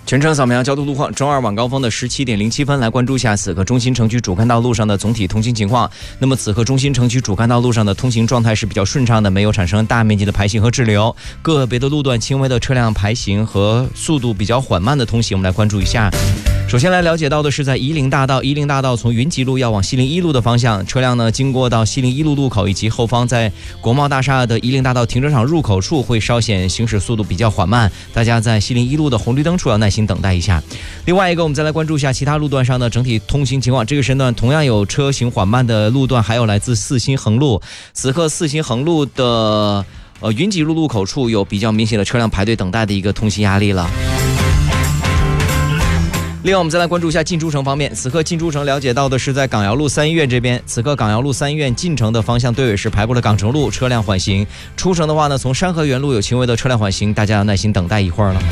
全程扫描交通路况，周二晚高峰的17:07分，来关注一下此刻中心城区主干道路上的总体通行情况。那么此刻中心城区主干道路上的通行状态是比较顺畅的，没有产生大面积的排行和滞留，个别的路段轻微的车辆排行和速度比较缓慢的通行，我们来关注一下。首先来了解到的是在夷陵大道从云集路要往西陵一路的方向，车辆呢经过到西陵一路路口以及后方在国贸大厦的夷陵大道停车场入口处会稍显行驶速度比较缓慢，大家在西陵一路的红绿灯处要耐心等待一下。另外一个，我们再来关注一下其他路段上的整体通行情况。这个时段同样有车行缓慢的路段，还有来自四新横路。此刻四新横路的云集路路口处有比较明显的车辆排队等待的一个通行压力了。另外我们再来关注一下进出城方面，此刻进出城了解到的是在港瑶路三医院这边，此刻港瑶路三医院进城的方向队尾是排过了港城路，车辆缓行。出城的话呢，从山河园路有轻微的车辆缓行，大家要耐心等待一会儿了。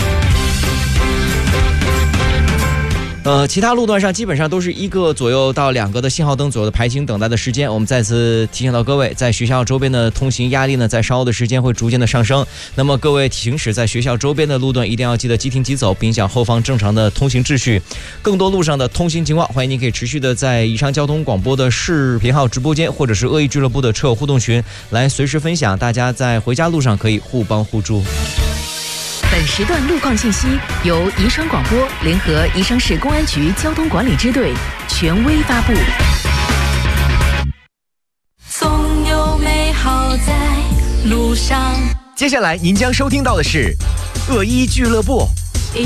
其他路段上基本上都是1个左右到2个的信号灯左右的排行等待的时间。我们再次提醒到各位，在学校周边的通行压力呢，在稍后的时间会逐渐的上升。那么各位行驶在学校周边的路段，一定要记得即停即走，并影响后方正常的通行秩序。更多路上的通行情况，欢迎您可以持续的在以上交通广播的视频号直播间，或者是恶意俱乐部的车友互动群来随时分享，大家在回家路上可以互帮互助。 本时段路况信息由宜昌广播联合宜昌市公安局交通管理支队权威发布。 总有美好在路上。 接下来您将收听到的是恶意俱乐部。